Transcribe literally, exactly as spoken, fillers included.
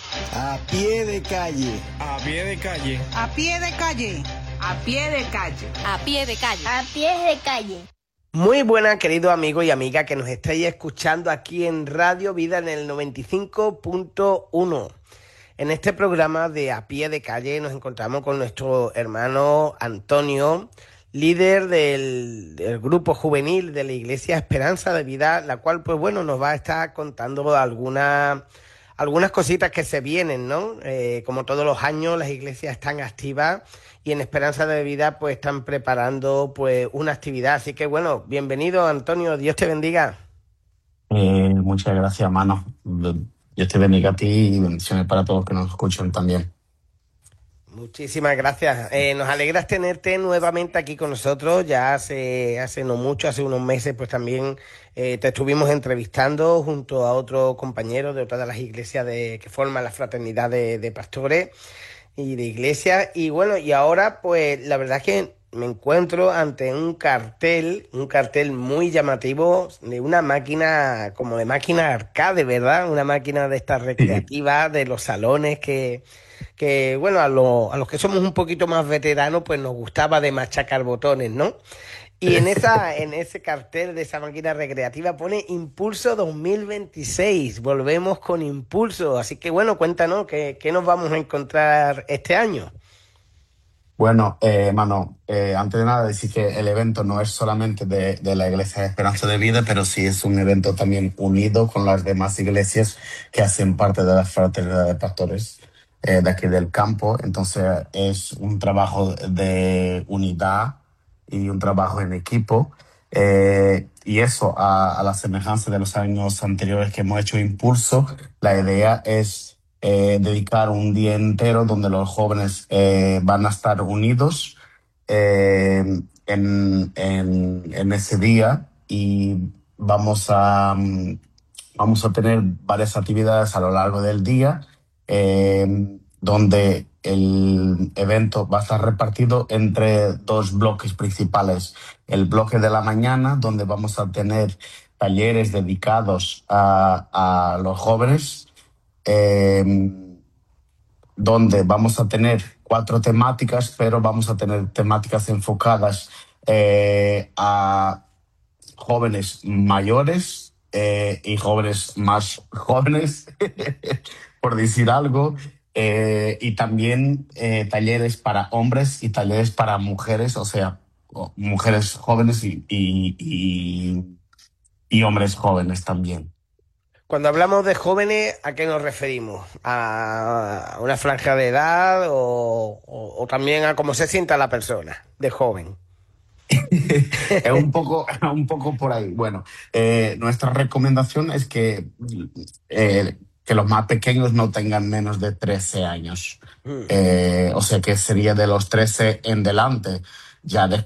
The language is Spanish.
A pie de calle. A pie de calle. A pie de calle. A pie de calle. A pie de calle. A pie de calle. Muy buenas, queridos amigos y amigas que nos estáis escuchando aquí en Radio Vida en el noventa y cinco punto uno. En este programa de A Pie de Calle nos encontramos con nuestro hermano Antonio, líder del, del grupo juvenil de la Iglesia Esperanza de Vida, la cual, pues bueno, nos va a estar contando algunas, algunas cositas que se vienen, ¿no? Eh, como todos los años, las iglesias están activas y en Esperanza de Vida, pues están preparando, pues, una actividad. Así que, bueno, bienvenido, Antonio, Dios te bendiga. Eh, muchas gracias, mano. Dios te bendiga a ti y bendiciones para todos los que nos escuchan también. Muchísimas gracias. Eh, nos alegra tenerte nuevamente aquí con nosotros. Ya hace, hace no mucho, hace unos meses, pues también eh, te estuvimos entrevistando junto a otro compañero de otra de las iglesias de, que forman la fraternidad de, de pastores y de iglesias. Y bueno, y ahora pues la verdad es que me encuentro ante un cartel, un cartel muy llamativo de una máquina, como de máquina arcade, ¿verdad? Una máquina de estas recreativas, de los salones que, que bueno, a, lo, a los que somos un poquito más veteranos, pues nos gustaba de machacar botones, ¿no? Y en esa, en ese cartel de esa máquina recreativa pone Impulso dos mil veintiséis. Volvemos con Impulso. Así que bueno, cuéntanos, ¿qué, qué nos vamos a encontrar este año? Bueno, eh, mano, eh, antes de nada decir que el evento no es solamente de, de la Iglesia de Esperanza de Vida, pero sí es un evento también unido con las demás iglesias que hacen parte de la fraternidad de pastores eh, de aquí del campo. Entonces es un trabajo de unidad y un trabajo en equipo. Eh, y eso, a, a la semejanza de los años anteriores que hemos hecho Impulso, la idea es Eh, dedicar un día entero donde los jóvenes eh, van a estar unidos eh, en, en, en ese día y vamos a, vamos a tener varias actividades a lo largo del día eh, donde el evento va a estar repartido entre dos bloques principales. El bloque de la mañana, donde vamos a tener talleres dedicados a, a los jóvenes, Eh, donde vamos a tener cuatro temáticas, pero vamos a tener temáticas enfocadas eh, a jóvenes mayores eh, y jóvenes más jóvenes, por decir algo, eh, y también eh, talleres para hombres y talleres para mujeres, o sea, mujeres jóvenes y, y, y, y hombres jóvenes también. Cuando hablamos de jóvenes, ¿a qué nos referimos? ¿A una franja de edad o, o, o también a cómo se sienta la persona de joven? Es un poco, un poco por ahí. Bueno, eh, nuestra recomendación es que, eh, que los más pequeños no tengan menos de trece años. Mm. Eh, o sea que sería de los trece en delante. Ya después